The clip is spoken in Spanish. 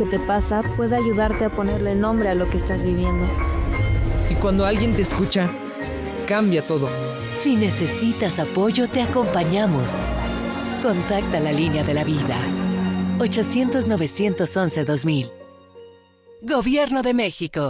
que te pasa puede ayudarte a ponerle nombre a lo que estás viviendo. Y cuando alguien te escucha, cambia todo. Si necesitas apoyo, te acompañamos. Contacta la línea de la vida. 800-911-2000. Gobierno de México.